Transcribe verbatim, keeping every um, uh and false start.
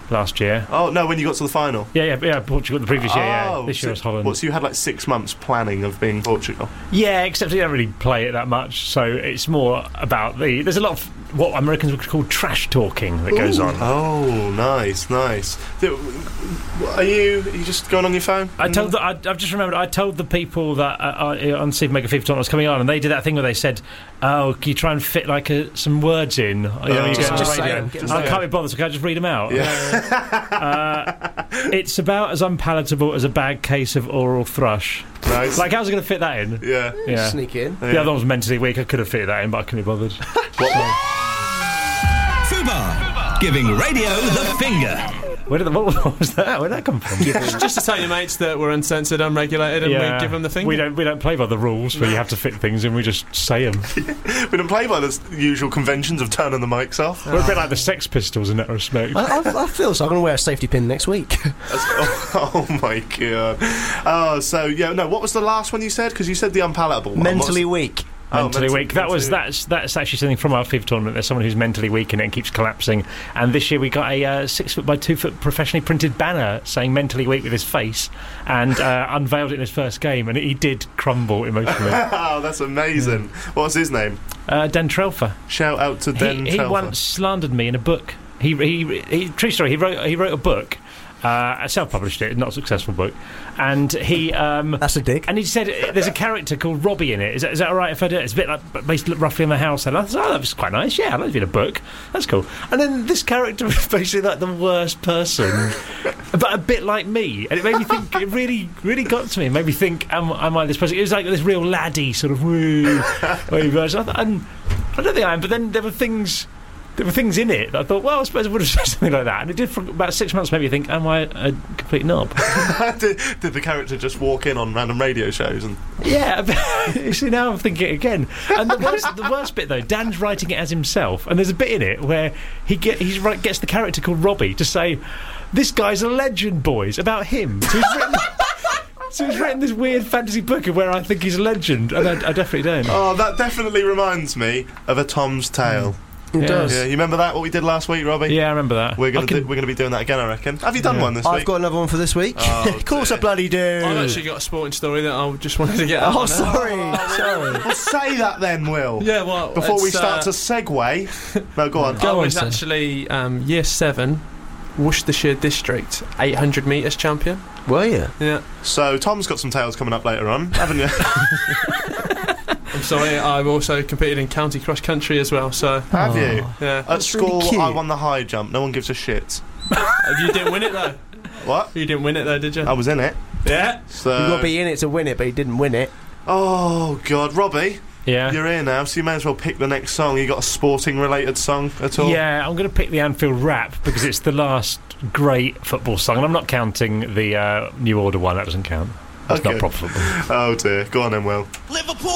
last year. Oh, no, when you got to the final? Yeah, yeah, yeah, Portugal the previous year, oh, yeah. This so, year was Holland. What, so you had like six months planning of being Portugal? Yeah, except you don't really play it that much, so it's more about the... There's a lot of what Americans would call trash talking that Ooh. goes on. Oh, nice, nice. Are you, are you just going on your phone? I told the, I, I've just remembered, I told the people that uh, on Super Mega FIFA Tournament was coming on, and they did that thing where they said, oh, can you try and fit like a, some words in? You know, oh, you just, just just say them, I can't be bothered, so can I just read them out? Yeah. uh, it's about as unpalatable as a bad case of oral thrush. Nice. Like, how's I going to fit that in? Yeah. yeah. Sneak in. The yeah. other one was mentally weak. I could have fitted that in, but I couldn't be bothered. What? Fubar, giving radio the finger. Where did the, what was that? Where did that come from? Just to tell your mates that we're uncensored, unregulated, and yeah. we give them the finger. We don't. We don't play by the rules where you have to fit things in. We just say them. We don't play by the usual conventions of turning the mics off. We're a bit like the Sex Pistols in that respect. I, I, I feel so. I'm going to wear a safety pin next week. oh, oh my god! Oh, so yeah, no. What was the last one you said? Because you said the unpalatable one. Mentally weak. Mentally oh, mentally, weak. That was that's that's actually something from our FIFA tournament. There's someone who's mentally weak in it and keeps collapsing. And this year we got a uh, six foot by two foot professionally printed banner saying "mentally weak" with his face, and uh, unveiled it in his first game, and he did crumble emotionally. Oh, that's amazing! Yeah. What was his name? Uh, Dan Trelfer. Shout out to Dan. He, he Trelfer. once slandered me in a book. He, he, he true story. He wrote he wrote a book. Uh, self-published it, not a successful book, and he um, that's a dig. And he said there's a character called Robbie in it. Is that, is that all right if I do it? It's a bit like based roughly on the house. And I thought, oh, that was quite nice. Yeah, I'd like to read a book. That's cool. And then this character was basically like the worst person, but a bit like me. And it made me think. It really, really got to me. It made me think, am, am I this person? It was like this real laddie sort of woo, woo version. I, thought, I'm, I don't think I am. But then there were things. There were things in it that I thought, well, I suppose I would have said something like that. And it did for about six months make me think, am I a complete knob? did, did the character just walk in on random radio shows? And yeah, you see, now I'm thinking it again. And the worst, the worst bit, though, Dan's writing it as himself, and there's a bit in it where he get, he's right, gets the character called Robbie to say, this guy's a legend, boys, about him. So he's written... So he's written this weird fantasy book of where I think he's a legend, and I, I definitely don't. Oh, that definitely reminds me of A Tom's Tale. Mm. It yeah. does. Yeah, you remember that? What we did last week, Robbie? Yeah, I remember that. We're gonna can... do, we're gonna be doing that again, I reckon. Have you done yeah. one this I've week? I've got another one for this week. Oh, of course, dear. I bloody do. I've actually got a sporting story that I just wanted to get out. Oh, on sorry, now. sorry. Well, say that then, Will. Yeah, well, before we start uh, to segue. No, go on. Go I on, was son. actually um, year seven, Worcestershire District, eight hundred metres champion. Were you? Yeah. So Tom's got some tales coming up later on, haven't you? I'm sorry, I've also competed in county cross country as well, so... Have oh. you? Yeah. At That's school, really cute. I won the high jump. No one gives a shit. You didn't win it, though? What? You didn't win it, though, did you? I was in it. Yeah. So... You've got to be in it to win it, but he didn't win it. Oh, God. Robbie? Yeah. You're here now, so you may as well pick the next song. You got a sporting-related song at all? Yeah, I'm going to pick the Anfield Rap because it's the last great football song, and I'm not counting the uh, New Order one. That doesn't count. That's okay. not proper football. Oh, dear. Go on then, Will. Liverpool.